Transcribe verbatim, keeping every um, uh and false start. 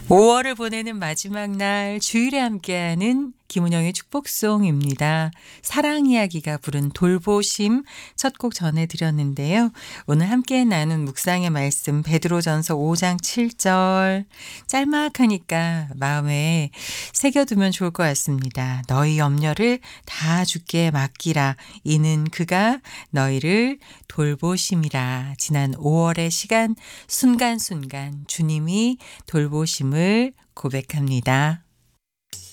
오월을 보내는 마지막 날 주일에 함께하는 김은영의 축복송입니다. 사랑 이야기가 부른 돌보심 첫 곡 전해드렸는데요. 오늘 함께 나눈 묵상의 말씀 베드로전서 오 장 칠 절 짤막하니까 마음에 새겨두면 좋을 것 같습니다. 너희 염려를 다 주께 맡기라. 이는 그가 너희를 돌보심이라. 지난 오월의 시간 순간순간 주님이 돌보심을 고백합니다.